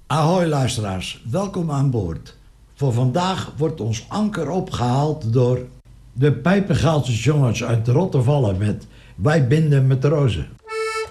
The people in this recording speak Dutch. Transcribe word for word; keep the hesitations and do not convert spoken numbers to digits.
Ahoy luisteraars, welkom aan boord. Voor vandaag wordt ons anker opgehaald door de Pijpengaalse jongens uit Rottevallen met Wij binden met rozen.